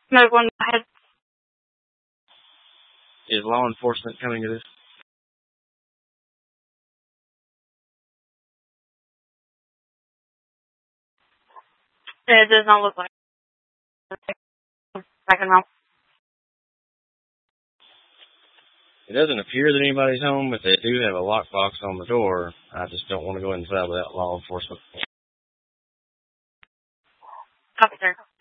No one ahead. Is law enforcement coming to this? It does not look like second round. It doesn't appear that anybody's home, but they do have a lockbox on the door. I just don't want to go inside without law enforcement. Copy, sir.